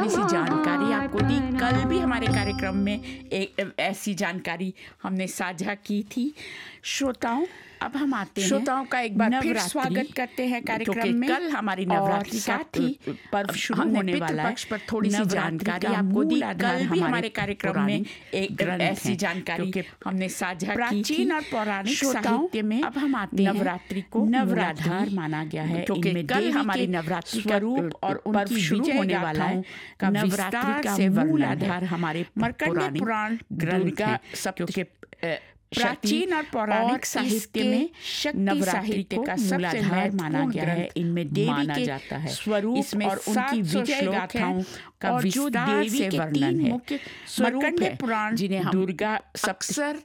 थोड़ी सी जानकारी आपको दी। कल भी हमारे कार्यक्रम में एक ऐसी जानकारी हमने साझा की थी। श्रोताओं, अब हम आते हैं, श्रोताओं का एक बार फिर नवरात्रि, स्वागत करते हैं कार्यक्रम में। कल हमारी नवरात्रि का साथ ही पर्व शुरू होने वाला है। पक्ष पर थोड़ी सी जानकारी आपको दी। कल भी हमारे कार्यक्रम में एक ऐसी जानकारी हमने साझा की। प्राचीन और पौराणिक साहित्य में अब हम आते हैं, नवरात्रि को नवराधार माना गया है। क्योंकि कल हमारी नवरात्रि का रूप और पर्व शुरू होने वाला है। नवरात्रि का मूल आधार हमारे मार्कंडेय पुराण ग्रंथ है। क्योंकि प्राचीन और पौराणिक साहित्य में नवरात्रि का मूलाधार माना गया है। इनमें देवी के स्वरूप इसमें और उनकी विजय गाथाओं का विस्तार से वर्णन है। मुख्य स्वरूप पुराण जिन्हें हम दुर्गा अक्सर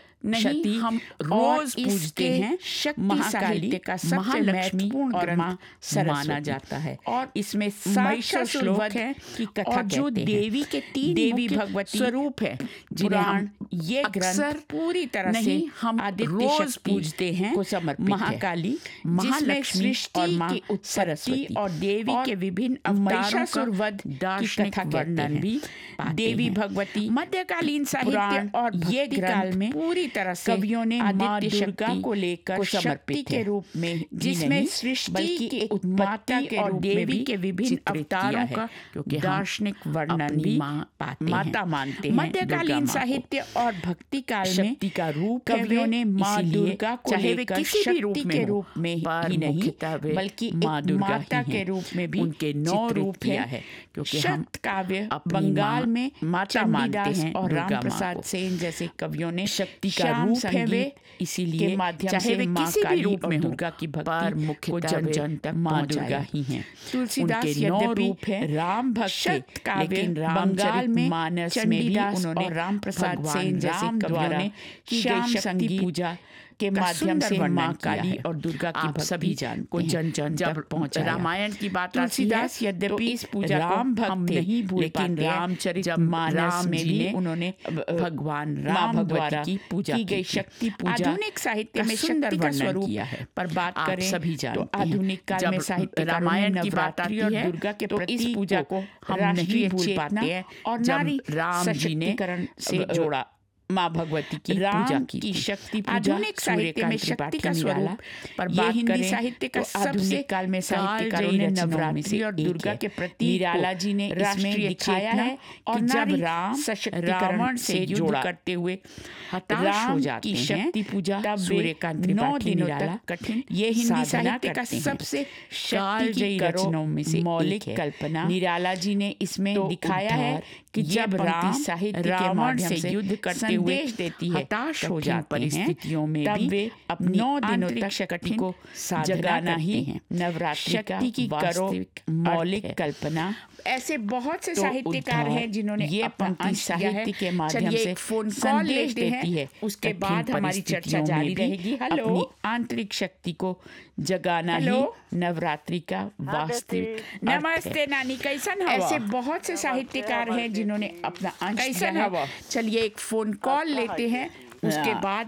नहीं हम रोज पूजते हैं। महाकाली का सबसे महत्वपूर्ण ग्रंथ माना जाता है और इसमें महिषासुर है की कथा जो देवी के तीन देवी भगवती स्वरूप है। पुराण ये ग्रंथ पूरी तरह से हम रोज पूजते हैं को समर्पित महाकाली महालक्ष्मी और माँ सरस्वती और देवी के विभिन्न अवतारों का वध दार्शनिक वर्णन भी देवी भगवती मध्यकालीन साहित्य और ये काल में पूरी तरह से कवियों ने माँ दुर्गा को लेकर शक्ति के रूप में जिसमें सृष्टि की उत्पत्ति और देवी के विभिन्न अवतारों का दार्शनिक वर्णन भी माता मानते हैं। मध्यकालीन साहित्य और भक्ति काल में शक्ति का रूप कवियों ने माँ दुर्गा को लेकर शक्ति के रूप में ही नहीं बल्कि माता के रूप में भी उनके 9 रूप है। क्योंकि हम काव्य बंगाल में माता मानते हैं और राम प्रसाद सेन जैसे कवियों ने शक्ति का रूप है वे इसीलिए माध्यम से किसी भी रूप में दुर्गा की भक्ति मुख्य जन जन तक माँ दुर्गा ही हैं। तुलसीदास के 9 रूप है राम भक्त काव्य बंगाल में मानस में भी उन्होंने राम प्रसाद सेन जैसे कवियों ने श्याम संगीत पूजा के माध्यम से माँ काली और दुर्गा की भक्ति सभी को जन जन तक पहुंचाया। रामायण की बात तुलसीदास यद्यपि इस पूजा राम भक्त नहीं भूल पाते रामचरित मानस में भी उन्होंने भगवान राम भगवती की पूजा की गई शक्ति पूजा आधुनिक साहित्य में शक्ति का स्वरूप पर बात करें सभी तो आधुनिक काल में साहित्य रामायण की बात आती है और दुर्गा के प्रति इस पूजा को हम नहीं भूल पाते हैं और नारी सशक्तिकरण से जोड़ा माँ भगवती की पूजा की शक्ति पूजा आधुनिक साहित्य में शक्ति का स्वरूप पर बात करें साहित्य का सबसे काल में साहित्यकारों ने नवरात्रि और दुर्गा के प्रति निराला जी ने इसमें दिखाया है और जब राम सशक्तिकरण से युद्ध करते हुए हताश हो जाते हैं शक्ति पूजा सूर्यकांत 9 दिनों तक कठिन ये हिंदी साहित्य का सबसे शक्ति की रचनाओं में से मौलिक कल्पना निराला जी ने इसमें दिखाया है कि जब राम साहित्य के माध्यम से युद्ध करते हुए देती है हताश हो जाती परिस्थितियों में तब वे अपनी 9 दिनों तक शक्ति को जगाना ही है। नवरात्रि की वास्तविक मौलिक कल्पना ऐसे बहुत से साहित्यकार हैं जिन्होंने ये पंक्ति साहित्य के माध्यम से फोन कॉल देती है। उसके बाद हमारी चर्चा जारी रहेगी। हेलो आंतरिक शक्ति को जगाना ही नवरात्रि का वास्तविक नमस्ते नानी कैसन हो। ऐसे बहुत से साहित्यकार हैं जिन्होंने अपना अंश कैसन हो। चलिए एक फोन कॉल लेते हैं उसके बाद